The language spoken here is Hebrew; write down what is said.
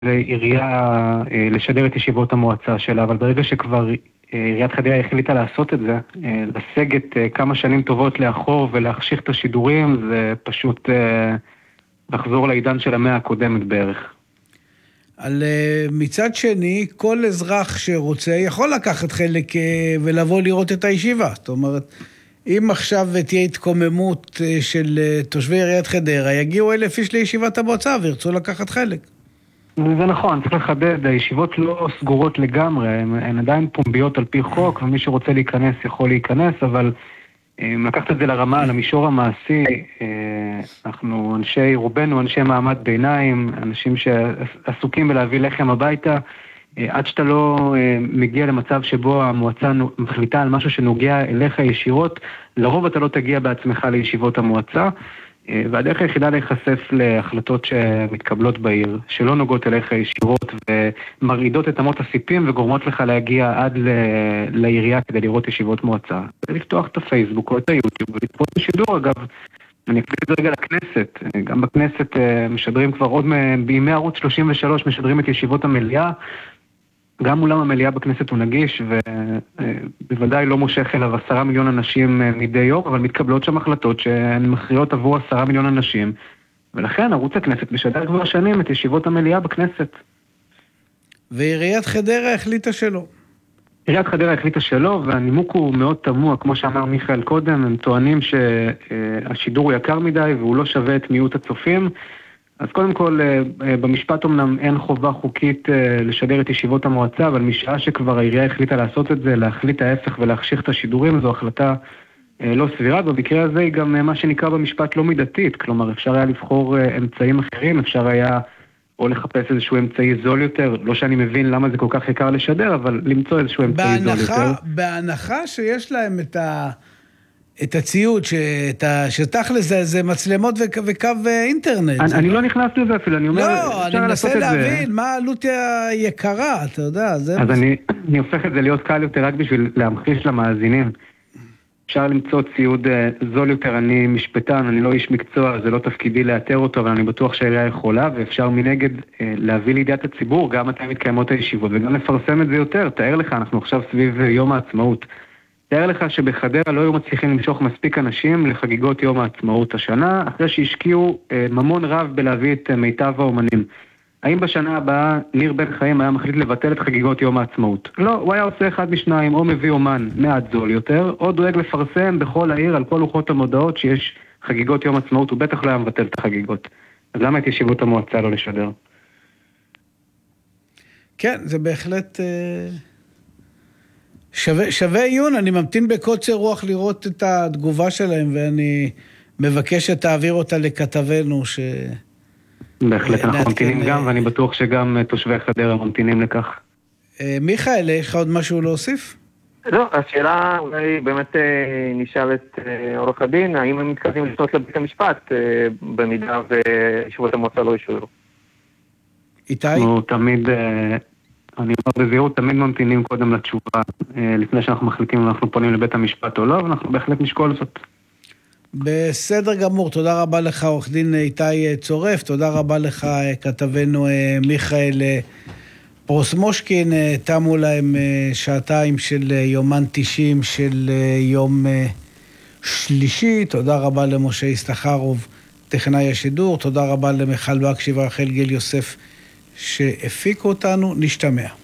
לעירייה לשדר את ישיבות המועצה שלה, אבל ברגע שכבר עיריית חדרה החליטה לעשות את זה, לסגת כמה שנים טובות לאחור ולהחשיך את השידורים, זה פשוט לחזור לעידן של המאה הקודמת בערך. על מצד שני, כל אזרח שרוצה יכול לקחת חלק ולבוא לראות את הישיבה. זאת אומרת, אם עכשיו תהיה התקוממות של תושבי עיריית חדרה, יגיעו 1,000 איש לישיבת המועצה וירצו לקחת חלק. זה נכון, צריך לחדד, הישיבות לא סגורות לגמרי, הן עדיין פומביות על פי חוק, ומי שרוצה להיכנס יכול להיכנס, אבל לקחת את זה לרמה, למישור המעשי, אנחנו רובנו אנשי מעמד ביניים, אנשים שעסוקים בלהביא לחם הביתה, עד שאתה לא מגיע למצב שבו המועצה מחליטה על משהו שנוגע אליך ישירות, לרוב אתה לא תגיע בעצמך לישיבות המועצה, והדרך היחידה להיחשף להחלטות שמתקבלות בעיר, שלא נוגעות אליך ישירות ומרעידות את אמות הסיפים וגורמות לך להגיע עד לעירייה כדי לראות ישיבות מועצה. ולפתוח את הפייסבוק או את היוטיוב ולצפות בשידור. אגב, אני אקפיץ את זה רגע לכנסת. גם בכנסת משדרים כבר עוד בימי ערוץ 33 משדרים את ישיבות המליאה. גם אולם המליאה בכנסת הוא נגיש, ובוודאי לא מושך אליו 10 מיליון אנשים מדי יום, אבל מתקבלות שם החלטות שהן מכריעות עבור 10 מיליון אנשים, ולכן ערוץ הכנסת משדר כבר שנים את ישיבות המליאה בכנסת. ועיריית חדרה החליטה שלא. עיריית חדרה החליטה שלא, והנימוק הוא מאוד תמוה, כמו שאמר מיכאל קודם, הם טוענים שהשידור הוא יקר מדי, והוא לא שווה את מיעוט הצופים, אז קודם כל, במשפט אמנם אין חובה חוקית לשדר את ישיבות המועצה, אבל משעה שכבר העירייה החליטה לעשות את זה, להחליט ההפך ולהחשיך את השידורים, זו החלטה לא סבירה. במקרה הזה היא גם מה שנקרא במשפט לא מידתית, כלומר אפשר היה לבחור אמצעים אחרים, אפשר היה או לחפש איזשהו אמצעי זול יותר, לא שאני מבין למה זה כל כך יקר לשדר, אבל למצוא איזשהו אמצעי זול יותר. בהנחה שיש להם את הציוד, שתכלס זה מצלמות וקו אינטרנט. אני לא נכנס לזה אפילו, אני אומר... לא, אני מנסה להבין מה העלות היקרה, אתה יודע. אז אני הופך את זה להיות קל יותר רק בשביל להמחיש למאזינים. אפשר למצוא ציוד זול יותר, אני משפטן, אני לא איש מקצוע, זה לא תפקידי לאתר אותו, אבל אני בטוח שהעירייה יכולה, ואפשר מנגד להביא לידיעת הציבור, גם מתי מתקיימות הישיבות, וגם לפרסם את זה יותר. תאר לך, אנחנו עכשיו סביב יום העצמאות. תאר לך שבחדרה לא היו מצליחים למשוך מספיק אנשים לחגיגות יום העצמאות השנה, אחרי שהשקיעו ממון רב בלהביא את מיטב האומנים. האם בשנה הבאה ניר בן חיים היה מחליט לבטל את חגיגות יום העצמאות? לא, הוא היה עושה אחד משניים, או מביא אומן מעט זול יותר, או דואג לפרסם בכל העיר על כל לוחות המודעות שיש חגיגות יום העצמאות, הוא בטח לא היה מבטל את החגיגות. אז למה את ישיבות המועצה לא לשדר? כן, זה בהחלט... שווה עיון, אני ממתין בקוצר רוח לראות את התגובה שלהם, ואני מבקש שתעביר אותה לכתבנו בהחלט אנחנו ממתינים גם, ואני בטוח שגם תושבי חדרה ממתינים לכך. מיכאל, יש לך עוד משהו להוסיף? לא, השאלה אולי באמת נשאל את עורך הדין, האם הם מתכוונים לפנות לבית המשפט במידה וישיבות המועצה לא ישאלו? איתי? אנחנו תמיד... אני אומר בזהירות, תמיד ממתינים קודם לתשובה, לפני שאנחנו מחליטים אם אנחנו פונים לבית המשפט או לא, ואנחנו בהחלט נשקול זאת. בסדר גמור, תודה רבה לך עורך דין איתי צורף, תודה רבה לך כתבנו מיכאל פרוסמושקין, תמו להם שעתיים של יומן 90 של יום שלישי, תודה רבה למשה ישתחרוב, טכנאי השידור, תודה רבה למיכל בקשי ורחל גיל יוסף, שהפיקו אותנו, נשתמע.